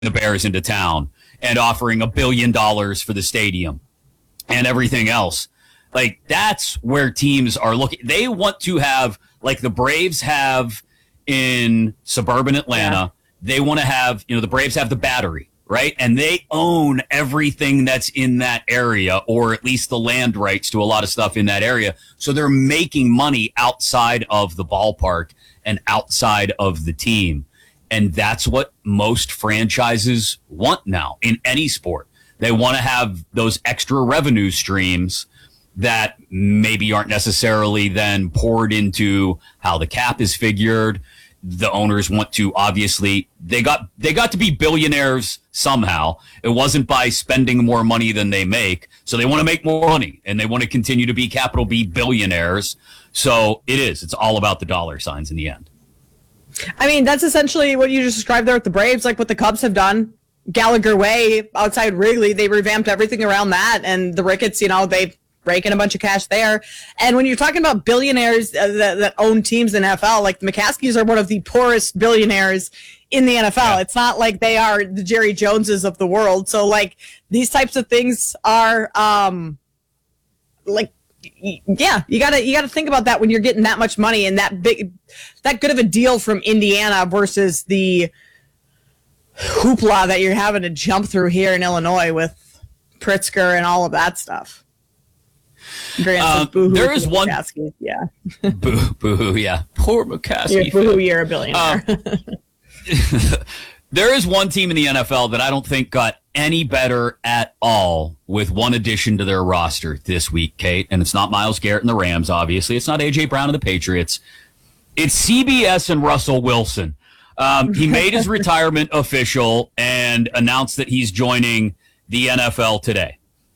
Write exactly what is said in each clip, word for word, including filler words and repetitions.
the Bears into town and offering a billion dollars for the stadium and everything else. Like, that's where teams are looking. They want to have, like the Braves have in suburban Atlanta, yeah. They want to have, you know, the Braves have the Battery, right? And they own everything that's in that area, or at least the land rights to a lot of stuff in that area. So they're making money outside of the ballpark and outside of the team. And that's what most franchises want now in any sport. They want to have those extra revenue streams that maybe aren't necessarily then poured into how the cap is figured. The owners want to, obviously, they got they got to be billionaires somehow. It wasn't by spending more money than they make. So they want to make more money, and they want to continue to be capital B billionaires. So it is. It's all about the dollar signs in the end. I mean, that's essentially what you just described there with the Braves, like what the Cubs have done. Gallagher Way outside Wrigley, they revamped everything around that, and the Ricketts, you know, they rake in a bunch of cash there. And when you're talking about billionaires uh, that, that own teams in the N F L, like the McCaskies are one of the poorest billionaires in the N F L. Yeah. It's not like they are the Jerry Joneses of the world. So, like, these types of things are, um, like, yeah, you gotta you gotta think about that when you're getting that much money and that big, that good of a deal from Indiana versus the hoopla that you're having to jump through here in Illinois with Pritzker and all of that stuff. Um, there is one. McCaskey. Yeah. boo, boo, yeah. Poor McCaskey. Yeah, boo, you're a billionaire. Um, there is one team in the N F L that I don't think got any better at all with one addition to their roster this week, Kate. And it's not Myles Garrett and the Rams, obviously. It's not A J Brown and the Patriots. It's C B S and Russell Wilson. Um, he made his retirement official and announced that he's joining the N F L today.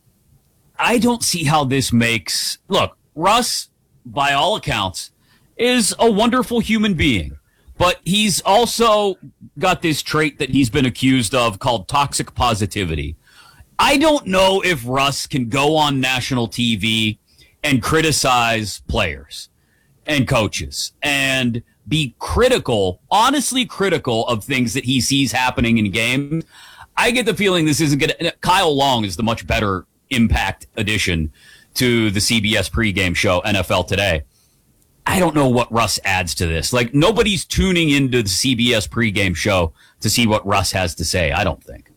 I don't see how this makes... Look, Russ, by all accounts, is a wonderful human being. But he's also got this trait that he's been accused of called toxic positivity. I don't know if Russ can go on national T V and criticize players and coaches and be critical, honestly critical of things that he sees happening in games. I get the feeling this isn't going to... Kyle Long is the much better impact addition to the C B S pregame show, N F L Today. I don't know what Russ adds to this. Like, nobody's tuning into the C B S pregame show to see what Russ has to say, I don't think.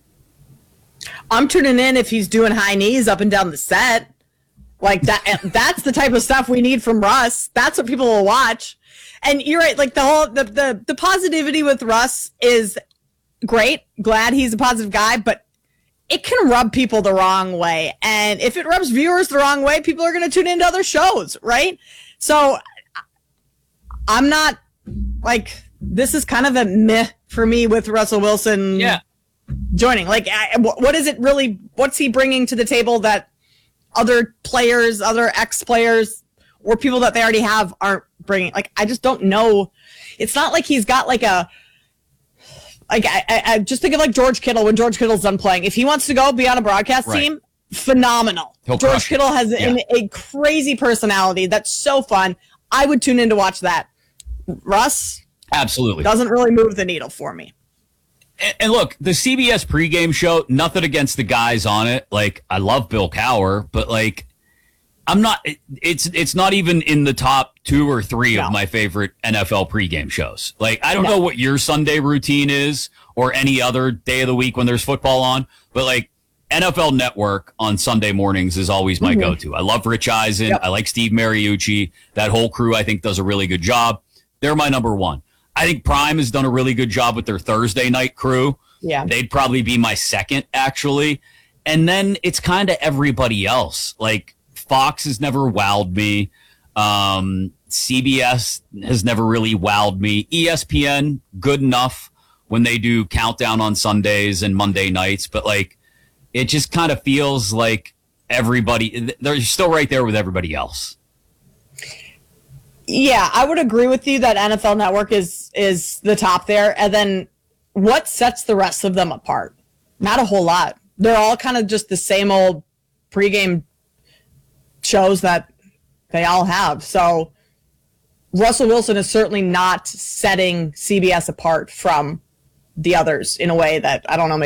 I'm tuning in if he's doing high knees up and down the set. Like, that. That's the type of stuff we need from Russ. That's what people will watch. And you're right, like, the whole, the, the, the positivity with Russ is great. Glad he's a positive guy, but it can rub people the wrong way. And if it rubs viewers the wrong way, people are going to tune into other shows, right? So I'm not, like, this is kind of a meh for me with Russell Wilson yeah. joining. Like, I, what is it really, what's he bringing to the table that other players, other ex-players, or people that they already have aren't bringing? Like, I just don't know. It's not like he's got, like, a, Like I, I, I just think of like George Kittle when George Kittle's done playing. If he wants to go be on a broadcast right. team, phenomenal. He'll George Kittle has yeah. an, a crazy personality that's so fun. I would tune in to watch that. Russ, absolutely doesn't really move the needle for me. And, and look, the C B S pregame show, nothing against the guys on it. Like, I love Bill Cowher, but like, I'm not. It's it's not even in the top two or three no. of my favorite N F L pregame shows. Like, I don't no. know what your Sunday routine is or any other day of the week when there's football on, but like N F L Network on Sunday mornings is always my mm-hmm. go-to. I love Rich Eisen. Yep. I like Steve Mariucci. That whole crew, I think, does a really good job. They're my number one. I think Prime has done a really good job with their Thursday night crew. Yeah, they'd probably be my second, actually. And then it's kind of everybody else. Like, Fox has never wowed me. Um, C B S has never really wowed me. E S P N, good enough when they do Countdown on Sundays and Monday nights. But, like, it just kind of feels like everybody, they're still right there with everybody else. Yeah, I would agree with you that N F L Network is is the top there. And then what sets the rest of them apart? Not a whole lot. They're all kind of just the same old pregame shows that they all have. So Russell Wilson is certainly not setting C B S apart from the others in a way that, I don't know,